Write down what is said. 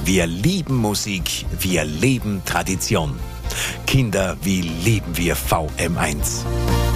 Wir lieben Musik, wir leben Tradition. Kinder, wie lieben wir VM1.